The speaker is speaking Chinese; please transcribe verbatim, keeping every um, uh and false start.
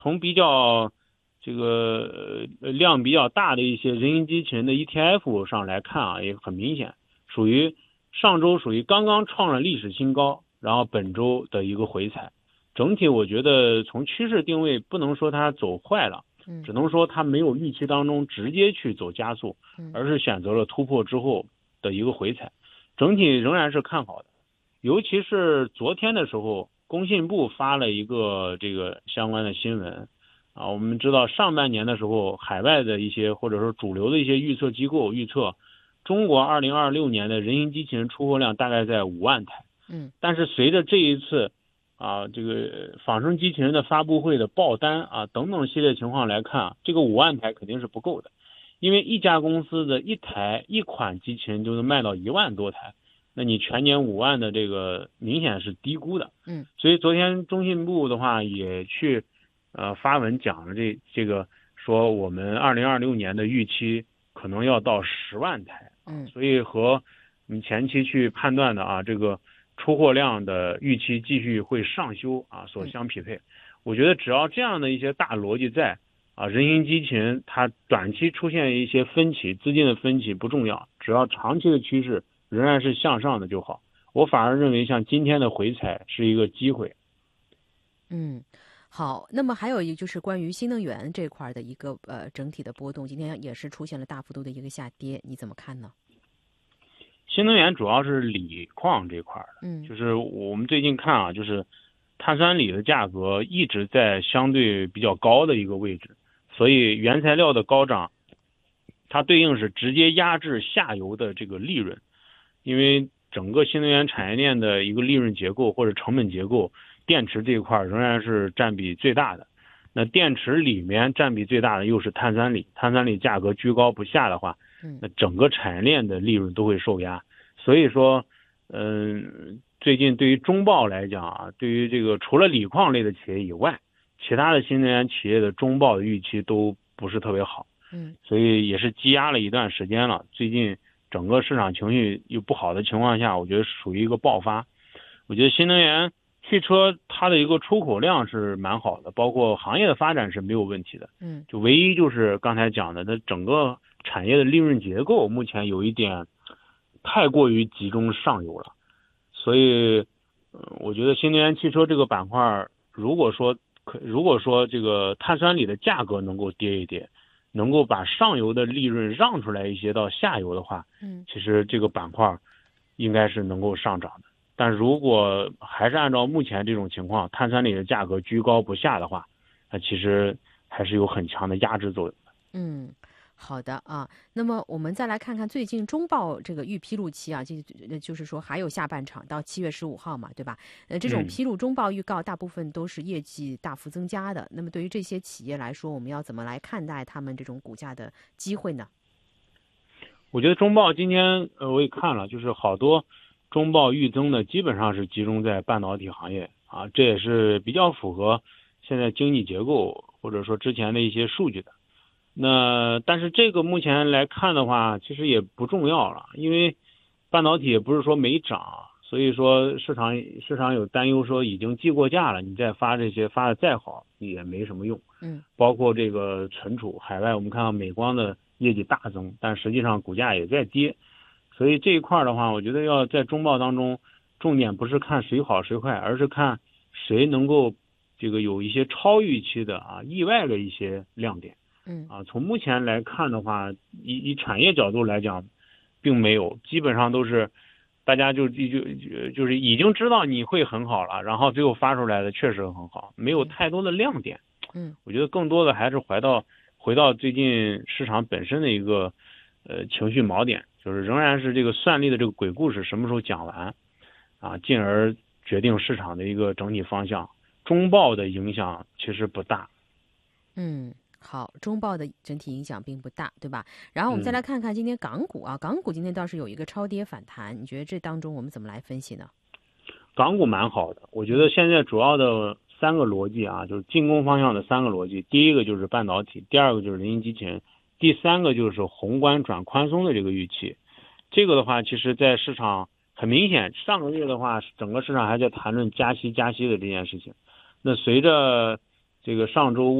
从比较这个呃量比较大的一些人形机器人的 E T F 上来看啊，也很明显，属于上周属于刚刚创了历史新高，然后本周的一个回踩。整体我觉得从趋势定位不能说它走坏了，只能说它没有预期当中直接去走加速，而是选择了突破之后的一个回踩，整体仍然是看好的。尤其是昨天的时候，工信部发了一个这个相关的新闻啊，我们知道上半年的时候，海外的一些或者说主流的一些预测机构预测，中国二零二六年的人形机器人出货量大概在五万台。 嗯， 但是随着这一次啊这个仿生机器人的发布会的爆单啊等等系列情况来看啊，这个五万台肯定是不够的，因为一家公司的一台一款机器人就能卖到一万多台。那你全年五万的这个明显是低估的， 嗯， 所以昨天中信部的话也去，呃发文讲了这这个说我们二零二六年的预期可能要到十万台， 嗯， 所以和我们前期去判断的啊这个出货量的预期继续会上修啊所相匹配。我觉得只要这样的一些大逻辑在啊，人形机器人它短期出现一些分歧，资金的分歧不重要，只要长期的趋势仍然是向上的就好。我反而认为像今天的回踩是一个机会。 嗯，好。那么还有一个就是关于新能源这块的一个呃整体的波动，今天也是出现了大幅度的一个下跌，你怎么看呢？ 新能源主要是锂矿这块的， 嗯， 就是我们最近看啊，就是碳酸锂的价格一直在相对比较高的一个位置，所以原材料的高涨，它对应是直接压制下游的这个利润。因为整个新能源产业链的一个利润结构或者成本结构，电池这一块仍然是占比最大的。那电池里面占比最大的又是碳酸锂，碳酸锂价格居高不下的话，那整个产业链的利润都会受压。所以说，嗯，最近对于中报来讲啊，对于这个除了锂矿类的企业以外，其他的新能源企业的中报的预期都不是特别好。 嗯， 所以也是积压了一段时间了。最近整个市场情绪又不好的情况下，我觉得属于一个爆发。我觉得新能源汽车它的一个出口量是蛮好的，包括行业的发展是没有问题的。 嗯， 就唯一就是刚才讲的，它整个产业的利润结构目前有一点太过于集中上游了。所以，呃，我觉得新能源汽车这个板块，如果说可如果说这个碳酸锂的价格能够跌一跌，能够把上游的利润让出来一些到下游的话， 嗯， 其实这个板块应该是能够上涨的。但如果还是按照目前这种情况，碳酸锂的价格居高不下的话，那其实还是有很强的压制作用的。 嗯。好的啊，那么我们再来看看最近中报这个预披露期啊，就就是说还有下半场到七月十五号嘛，对吧？呃，这种披露中报预告大部分都是业绩大幅增加的。那么对于这些企业来说，我们要怎么来看待他们这种股价的机会呢？ 我觉得中报今天呃我也看了，就是好多中报预增的基本上是集中在半导体行业啊，这也是比较符合现在经济结构或者说之前的一些数据的。那但是这个目前来看的话，其实也不重要了，因为半导体也不是说没涨，所以说市场市场有担忧说已经计过价了，你再发这些发的再好也没什么用。 嗯， 包括这个存储海外，我们看到美光的业绩大增，但实际上股价也在跌，所以这一块的话，我觉得要在中报当中，重点不是看谁好谁坏，而是看谁能够这个有一些超预期的啊意外的一些亮点。 嗯， 啊，从目前来看的话，以以产业角度来讲，并没有，基本上都是大家就就就就是已经知道你会很好了，然后最后发出来的确实很好，没有太多的亮点。 嗯， 我觉得更多的还是回到回到最近市场本身的一个呃情绪锚点，就是仍然是这个算力的这个鬼故事什么时候讲完啊，进而决定市场的一个整体方向。中报的影响其实不大。 嗯。好，中报的整体影响并不大，对吧？然后我们再来看看今天港股啊，港股今天倒是有一个超跌反弹，你觉得这当中我们怎么来分析呢？ 港股蛮好的，我觉得现在主要的三个逻辑啊，就是进攻方向的三个逻辑，第一个就是半导体，第二个就是人形机器人，第三个就是宏观转宽松的这个预期。这个的话，其实在市场很明显，上个月的话，整个市场还在谈论加息加息的这件事情。那随着这个上周